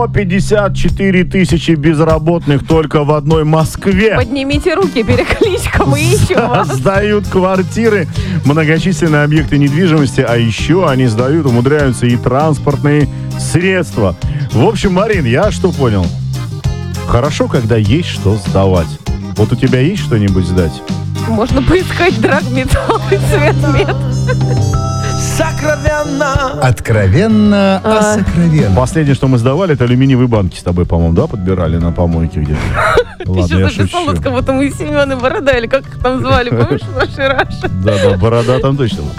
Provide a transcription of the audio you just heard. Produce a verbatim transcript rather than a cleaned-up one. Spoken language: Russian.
сто пятьдесят четыре тысячи безработных только в одной Москве. Поднимите руки, перекличка, мы ищем вас. Сдают квартиры, многочисленные объекты недвижимости, а еще они сдают, умудряются и транспортные средства. В общем, Марин, я что понял? Хорошо, когда есть что сдавать. Вот у тебя есть что-нибудь сдать? Можно поискать драгметалл и цветмет. Сокровенно. Откровенно о А. сокровенном. Последнее, что мы сдавали, это алюминиевые банки с тобой, по-моему, да, подбирали на помойке где-то? Ты Ладно, я еще записал, шучу. вот кого-то мы Семен и Борода, или как их там звали, помнишь, в нашей Раше? Да-да, борода там точно.